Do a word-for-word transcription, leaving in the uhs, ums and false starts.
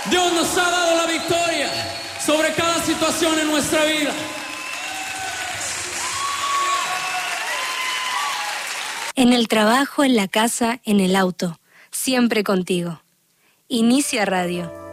Dios nos ha dado la victoria sobre cada situación en nuestra vida. En el trabajo, en la casa, en el auto, siempre contigo. Inicia Radio.